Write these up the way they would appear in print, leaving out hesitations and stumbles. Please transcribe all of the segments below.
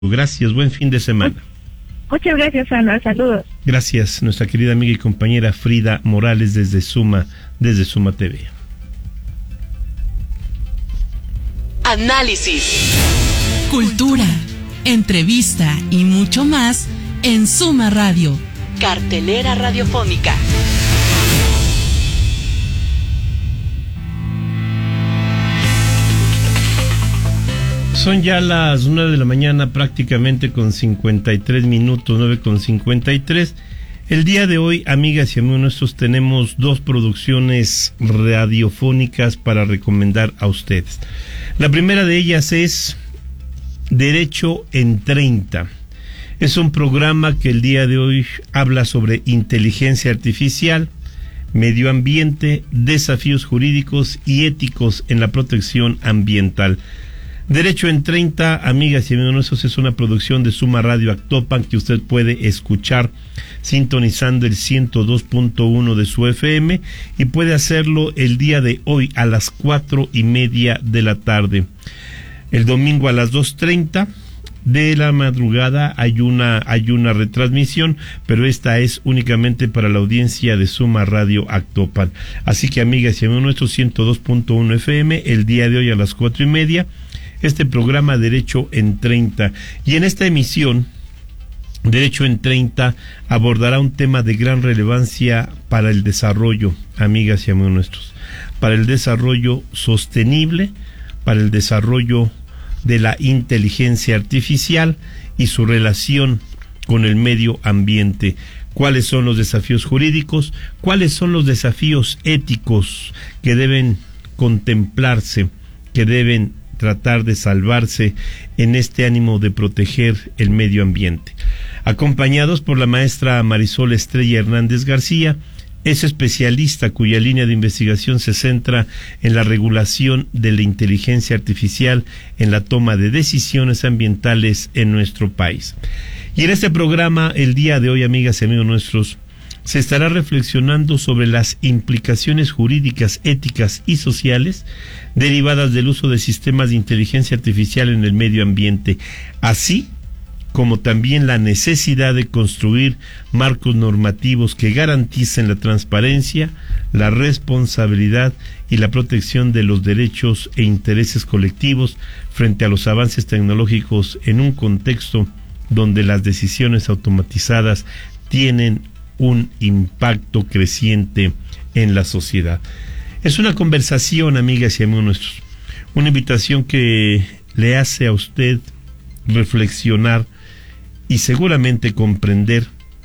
Gracias, buen fin de semana. Muchas gracias, Ana, saludos. Gracias, nuestra querida amiga y compañera Frida Morales desde Suma TV. Análisis, cultura, entrevista y mucho más en Suma Radio, cartelera radiofónica. Son ya las 9 de la mañana, prácticamente con 53 minutos, 9:53. El día de hoy, amigas y amigos nuestros, tenemos dos producciones radiofónicas para recomendar a ustedes. La primera de ellas es Derecho en 30. Es un programa que el día de hoy habla sobre inteligencia artificial, medio ambiente, desafíos jurídicos y éticos en la protección ambiental. Derecho en 30, amigas y amigos nuestros, es una producción de Suma Radio Actopan que usted puede escuchar sintonizando el 102.1 de su FM y puede hacerlo el día de hoy a las 4:30 de la tarde. El domingo a las 2:30 de la madrugada hay una retransmisión, pero esta es únicamente para la audiencia de Suma Radio Actopan. Así que, amigas y amigos nuestros, 102.1 FM, el día de hoy a las 4:30. Este programa Derecho en 30. Y en esta emisión, Derecho en 30 abordará un tema de gran relevancia para el desarrollo, amigas y amigos nuestros, para el desarrollo sostenible, para el desarrollo de la inteligencia artificial y su relación con el medio ambiente. ¿Cuáles son los desafíos jurídicos? ¿Cuáles son los desafíos éticos que deben contemplarse, que deben tratar de salvarse en este ánimo de proteger el medio ambiente? Acompañados por la maestra Marisol Estrella Hernández García, es especialista cuya línea de investigación se centra en la regulación de la inteligencia artificial en la toma de decisiones ambientales en nuestro país. Y en este programa, el día de hoy, amigas y amigos nuestros, se estará reflexionando sobre las implicaciones jurídicas, éticas y sociales derivadas del uso de sistemas de inteligencia artificial en el medio ambiente, así como también la necesidad de construir marcos normativos que garanticen la transparencia, la responsabilidad y la protección de los derechos e intereses colectivos frente a los avances tecnológicos en un contexto donde las decisiones automatizadas tienen un impacto creciente en la sociedad. Es una conversación, amigas y amigos nuestros, una invitación que le hace a usted reflexionar y seguramente comprender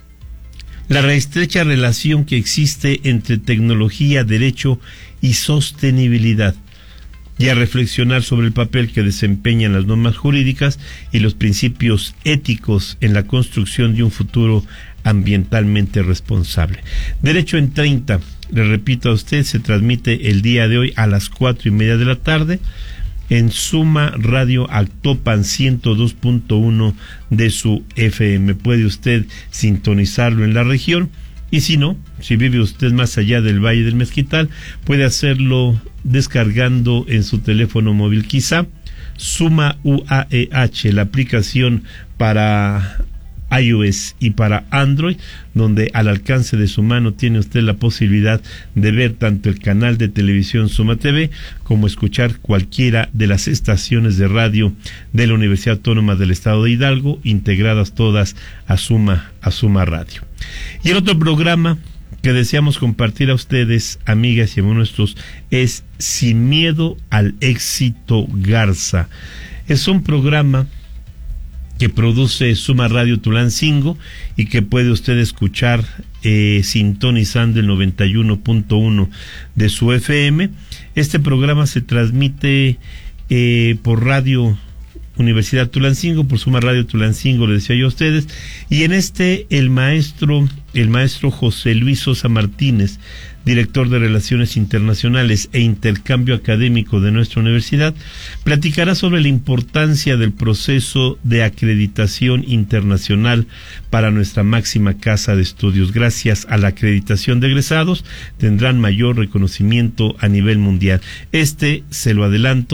la estrecha relación que existe entre tecnología, derecho y sostenibilidad, y a reflexionar sobre el papel que desempeñan las normas jurídicas y los principios éticos en la construcción de un futuro ambientalmente responsable. Derecho en 30, le repito a usted, se transmite el día de hoy a las 4:30 de la tarde en Suma Radio Actopan 102.1 de su FM. Puede usted sintonizarlo en la región, y si no, si vive usted más allá del Valle del Mezquital, puede hacerlo descargando en su teléfono móvil quizá Suma UAEH, la aplicación para iOS y para Android, donde al alcance de su mano tiene usted la posibilidad de ver tanto el canal de televisión Suma TV como escuchar cualquiera de las estaciones de radio de la Universidad Autónoma del Estado de Hidalgo, integradas todas a Suma Radio. Y el otro programa que deseamos compartir a ustedes, amigas y amigos nuestros, es Sin Miedo al Éxito Garza. Es un programa que produce Suma Radio Tulancingo y que puede usted escuchar sintonizando el 91.1 de su FM. Este programa se transmite por Radio Universidad Tulancingo, por Suma Radio Tulancingo, le decía yo a ustedes, y en el maestro José Luis Sosa Martínez, director de Relaciones Internacionales e Intercambio Académico de nuestra universidad, platicará sobre la importancia del proceso de acreditación internacional para nuestra máxima casa de estudios. Gracias a la acreditación de egresados, tendrán mayor reconocimiento a nivel mundial. Se lo adelanto,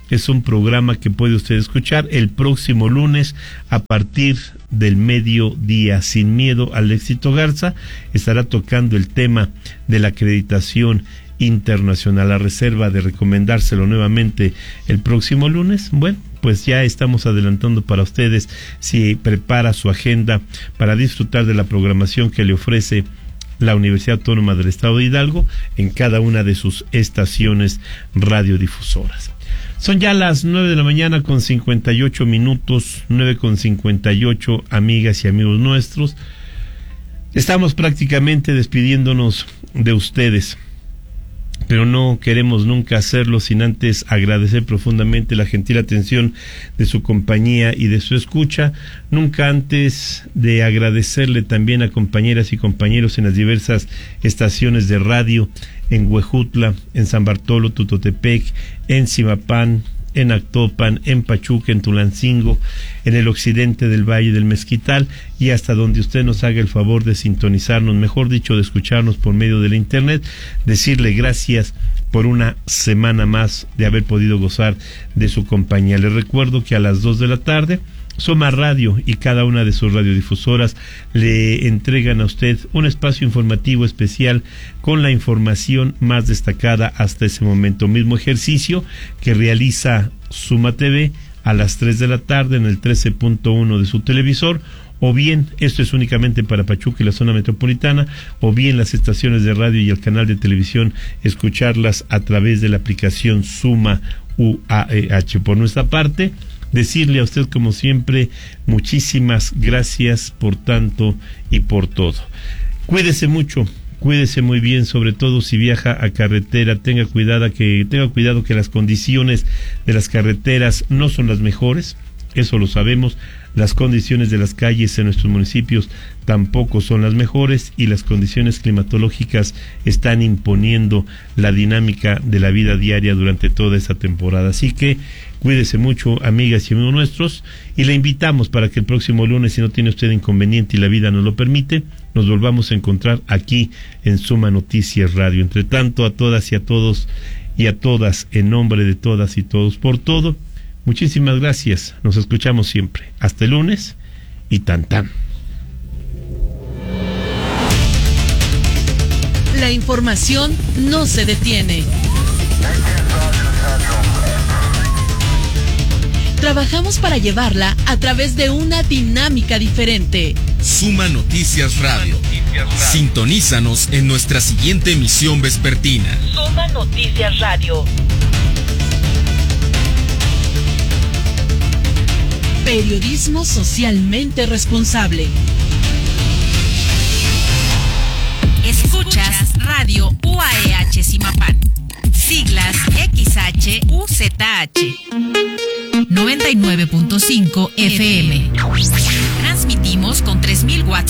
es un programa que puede usted escuchar el próximo lunes a partir del mediodía. Sin miedo al éxito, Garza estará tocando el tema de la acreditación internacional, a reserva de recomendárselo nuevamente el próximo lunes. Bueno, pues ya estamos adelantando para ustedes, si prepara su agenda para disfrutar de la programación que le ofrece la Universidad Autónoma del Estado de Hidalgo en cada una de sus estaciones radiodifusoras. Son ya las 9 de la mañana con 58 minutos, 9:58, amigas y amigos nuestros. Estamos prácticamente despidiéndonos de ustedes, pero no queremos nunca hacerlo sin antes agradecer profundamente la gentil atención de su compañía y de su escucha, nunca antes de agradecerle también a compañeras y compañeros en las diversas estaciones de radio, en Huejutla, en San Bartolo, Tutotepec, en Zimapán, en Actopan, en Pachuca, en Tulancingo, en el occidente del Valle del Mezquital y hasta donde usted nos haga el favor de sintonizarnos, mejor dicho, de escucharnos por medio de la internet, decirle gracias por una semana más de haber podido gozar de su compañía. Les recuerdo que a las 2 de la tarde Soma Radio y cada una de sus radiodifusoras le entregan a usted un espacio informativo especial con la información más destacada hasta ese momento. Mismo ejercicio que realiza Suma TV a las 3 de la tarde en el 13.1 de su televisor, o bien, esto es únicamente para Pachuca y la zona metropolitana, o bien las estaciones de radio y el canal de televisión, escucharlas a través de la aplicación Suma UAEH. Por nuestra parte, decirle a usted, como siempre, muchísimas gracias por tanto y por todo. Cuídese mucho, cuídese muy bien, sobre todo si viaja a carretera, tenga cuidado que las condiciones de las carreteras no son las mejores, eso lo sabemos. Las condiciones de las calles en nuestros municipios tampoco son las mejores y las condiciones climatológicas están imponiendo la dinámica de la vida diaria durante toda esta temporada. Así que cuídese mucho, amigas y amigos nuestros, y le invitamos para que el próximo lunes, si no tiene usted inconveniente y la vida nos lo permite, nos volvamos a encontrar aquí en Suma Noticias Radio. Entre tanto, a todas y a todos y a todas, en nombre de todas y todos por todo, muchísimas gracias. Nos escuchamos siempre. Hasta el lunes y tan tan. La información no se detiene. Trabajamos para llevarla a través de una dinámica diferente. Suma Noticias Radio. Sintonízanos en nuestra siguiente emisión vespertina. Suma Noticias Radio. Periodismo socialmente responsable. Escuchas Radio UAEH Zimapán. Siglas XHUZH. 99.5 FM. Transmitimos con 3000 watts